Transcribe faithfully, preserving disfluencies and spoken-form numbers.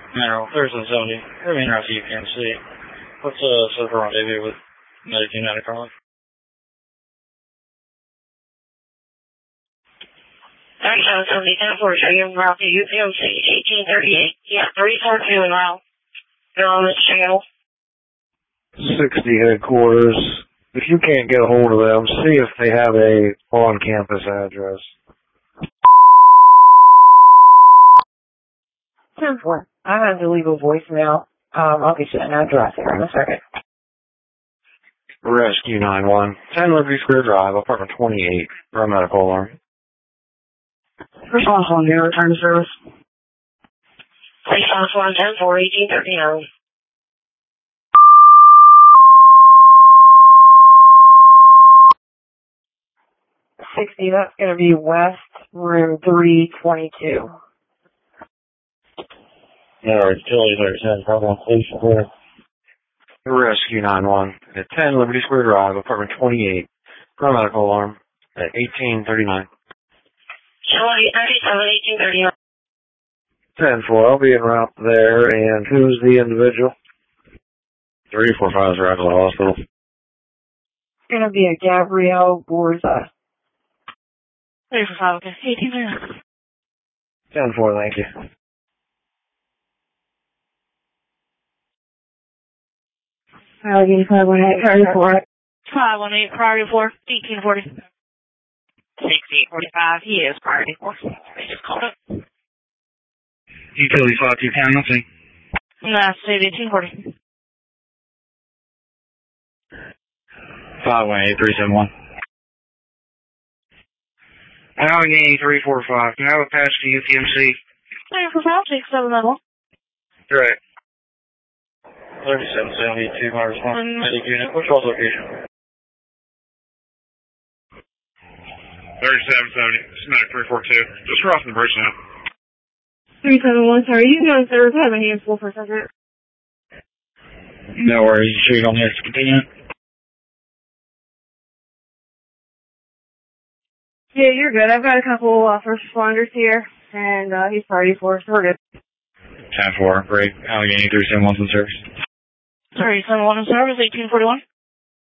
Mineral, Thursday seventy. I mean, R C U P M C. What's uh, set for rendezvous with Medicaid United Carlos? thirty-seven seventy, ten forty-three, you're route to U P M C, eighteen thirty-eight. Yeah, thirty-four two and route. You're on this channel. sixty headquarters. If you can't get a hold of them, see if they have a on-campus address. ten four. I have to leave a voicemail. Um, I'll get you an address here in a second. Rescue nine one. ten Liberty Square Drive, apartment twenty-eight. For a medical alarm. Response on your return to service. Response one ten four, eighteen thirty-nine. sixty, that's going to be West, room three twenty-two. Mineral, Utility thirty-seven, problem police report. Rescue nine one. At ten Liberty Square Drive, apartment twenty-eight. For a medical alarm. At eighteen thirty-nine. Utility thirty-seven, eighteen thirty-nine. ten four, I'll be en route there, and who's the individual? three four five is right to the hospital. It's going to be a Gabrielle Borza. three four five, okay. eighteen thirty-nine. ten four, thank you. Allegheny five one eight, priority four. five one eight, priority four, eighteen forty. sixty forty-five, he is priority four. I just called it. Utility five two ten, nothing. Last state, eighteen forty. five one eight, three seven one. Allegheny three four five, can I have a patch to U P M C? three four five, six seven nine one. Right. thirty-seven seventy-two, my response. Um, Medic unit, which was location? thirty-seven seventy, Medic three four two. Just crossing the bridge now. three seven one, sorry, you can go to service. I have a handful for a second. No worries, you sure you don't have to continue? Yeah, you're good. I've got a couple uh, first responders here, and uh, he's priority four, so we're good. ten four, break. Allegheny three seven one's in service. three seven one in service, eighteen forty-one.